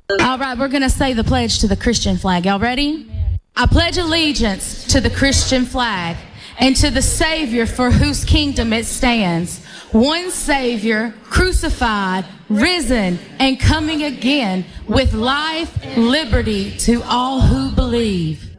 All right, we're going to say the pledge to the Christian flag. Y'all ready? I pledge allegiance to the Christian flag and to the Savior for whose kingdom it stands. One Savior, crucified, risen, and coming again with life, liberty to all who believe.